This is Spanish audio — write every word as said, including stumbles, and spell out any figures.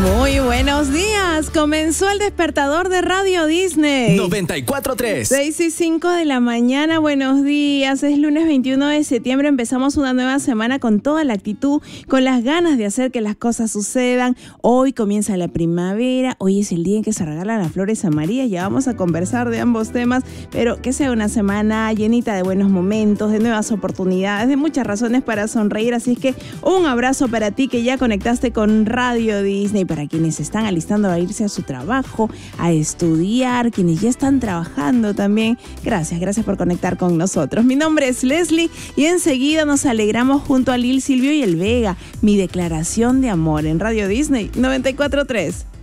Muy buenos días. Comenzó el despertador de Radio Disney. noventa y cuatro punto tres. seis y cinco de la mañana. Buenos días. Es lunes veintiuno de septiembre. Empezamos una nueva semana con toda la actitud, con las ganas de hacer que las cosas sucedan. Hoy comienza la primavera. Hoy es el día en que se regalan las flores amarillas. Ya vamos a conversar de ambos temas, pero que sea una semana llenita de buenos momentos, de nuevas oportunidades, de muchas razones para sonreír. Así es que un abrazo para ti que ya conectaste con Radio Disney, para quienes están alistando a irse a su trabajo, a estudiar, quienes ya están trabajando también. Gracias, gracias por conectar con nosotros. Mi nombre es Leslie y enseguida nos alegramos junto a Lil Silvio y el Vega. Mi declaración de amor en Radio Disney noventa y cuatro punto tres.